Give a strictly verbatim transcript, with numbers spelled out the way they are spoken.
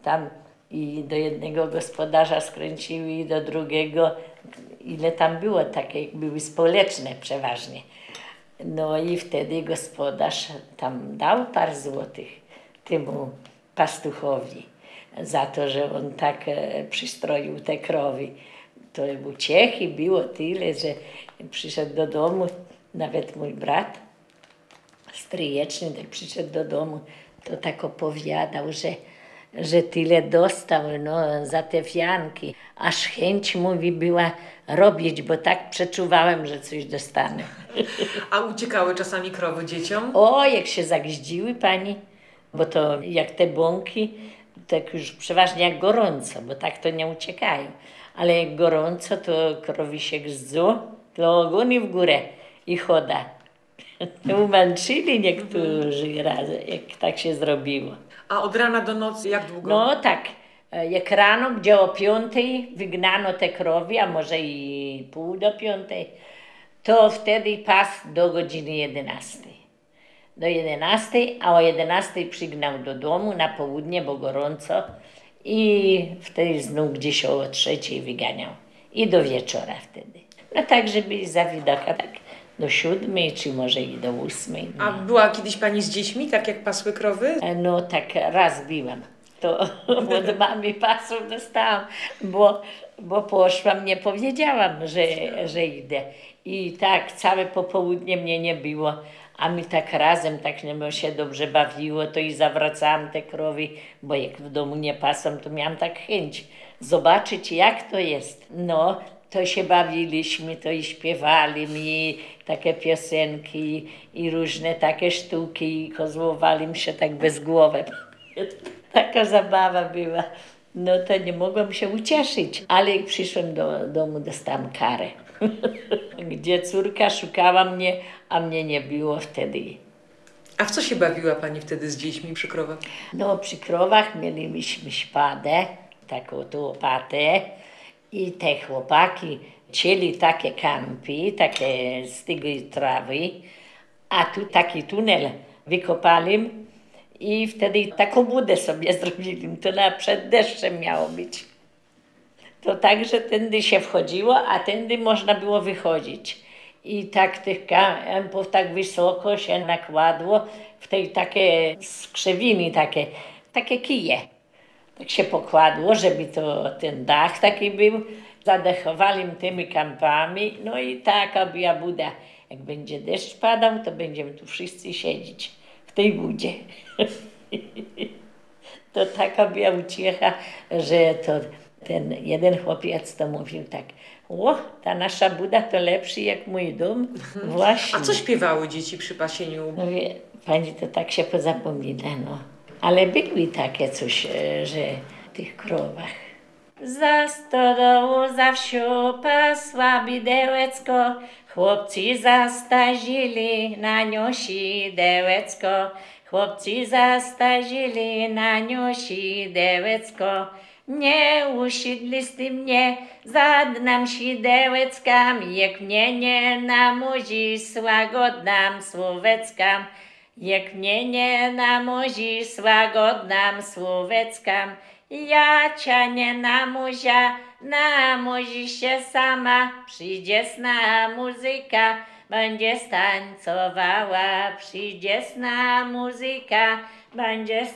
tam i do jednego gospodarza skręciły i do drugiego. Ile tam było takie, były społeczne przeważnie. No i wtedy gospodarz tam dał parę złotych temu pastuchowi za to, że on tak e, przystroił te krowy. To uciechy było tyle, że przyszedł do domu, nawet mój brat stryjeczny, jak przyszedł do domu, to tak opowiadał, że, że tyle dostał no, za te fianki. Aż chęć, mówi, była robić, bo tak przeczuwałem, że coś dostanę. A uciekały czasami krowy dzieciom? O, jak się zagździły pani, bo to jak te bąki, tak już przeważnie jak gorąco, bo tak to nie uciekają. Ale jak gorąco, to krowy się gzdzą, to ogony w górę i choda. Umęczyli niektórzy razy, jak tak się zrobiło. A od rana do nocy jak długo? No tak, jak rano, gdzie o piątej wygnano te krowy, a może i pół do piątej, to wtedy pas do godziny jedenastej. Do jedenastej, a o jedenastej przygnał do domu na południe, bo gorąco i wtedy znów gdzieś o trzeciej wyganiał. I do wieczora wtedy. No tak, żeby za widoka tak do siódmej, czy może i do ósmej. A była kiedyś pani z dziećmi, tak jak pasły krowy? No tak raz byłam. To od mamy pasów dostałam, bo, bo poszłam, nie powiedziałam, że, że idę. I tak całe popołudnie mnie nie było, a my tak razem, tak nie się dobrze bawiło, to i zawracałam te krowy, bo jak w domu nie pasą, to miałam tak chęć zobaczyć, jak to jest. No, to się bawiliśmy, to i śpiewali mi takie piosenki i różne takie sztuki i kozłowali mi się tak bez głowy. Taka zabawa była. No to nie mogłam się ucieszyć, ale jak przyszłam do domu, dostałam karę. Gdzie córka szukała mnie, a mnie nie było wtedy. A w co się bawiła pani wtedy z dziećmi przy krowach? No przy krowach mieliśmy szpadę, taką tu łopatę i te chłopaki cieli takie kampy, takie z tej trawy, a tu taki tunel wykopali i wtedy taką budę sobie zrobili. To na przed deszczem miało być. To tak, że tędy się wchodziło, a tędy można było wychodzić. I tak tych kampów tak wysoko się nakładło w tej takie skrzewiny, takie, takie kije. Tak się pokładło, żeby to ten dach taki był. Zadechowali tymi kampami, no i taka była buda. Jak będzie deszcz padał, to będziemy tu wszyscy siedzieć w tej budzie. To taka była uciecha, że to ten jeden chłopiec to mówił tak: o, ta nasza buda to lepszy jak mój dom. Właśnie. A co śpiewały dzieci przy pasieniu? No wie, pani, to tak się pozapomina, no. Ale były takie coś, e, że w tych krowach. Za stodołu, za wsią pasła bidełecko, chłopcy zastazili na nią sidełecko. Chłopcy zastazili na nią sidełecko. Nie usiedli z tym nie, zadnam sidełeckam, jak mnie nie namuzi słagodnam słoweckam. Jak mnie nie namuzi słagodnam słoweckam, ja cia nie namuzia, namuzi się sama, przyjdzie sna muzyka, będzie stańcowała, przyjdzie sna muzyka, będzie